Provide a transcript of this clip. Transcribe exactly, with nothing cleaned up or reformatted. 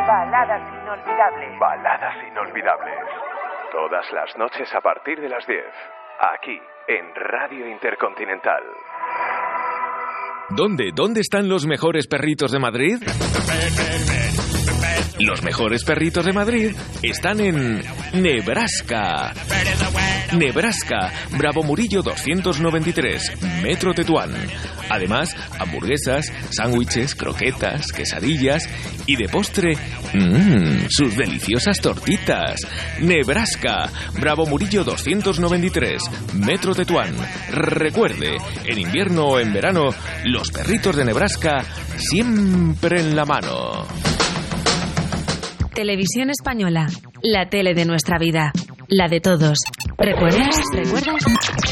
Baladas inolvidables. Baladas inolvidables. Todas las noches a partir de las diez. Aquí, en Radio Intercontinental. ¿Dónde? ¿Dónde están los mejores perritos de Madrid? Los mejores perritos de Madrid están en Nebraska. Nebraska, Bravo Murillo doscientos noventa y tres, Metro Tetuán. Además, hamburguesas, sándwiches, croquetas, quesadillas y de postre, mmm, sus deliciosas tortitas. Nebraska, Bravo Murillo doscientos noventa y tres, Metro Tetuán. Recuerde, en invierno o en verano, los perritos de Nebraska siempre en la mano. Televisión Española, la tele de nuestra vida, la de todos. ¿Recuerdas? ¿Recuerdas?